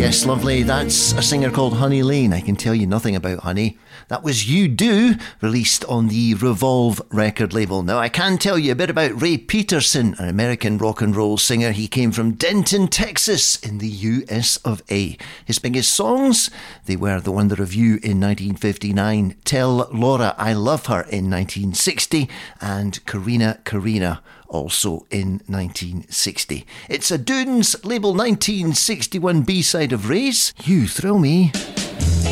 Yes, lovely. That's a singer called Honey Lane. I can tell you nothing about Honey. That was You Do, released on the Revolve record label. Now, I can tell you a bit about Ray Peterson, an American rock and roll singer. He came from Denton, Texas, in the US of A. His biggest songs, they were the one the review in 1959, Tell Laura I Love Her in 1960, and Karina Karina, also in 1960. It's a Dunes label 1961 B-side of Ray's You Thrill Me.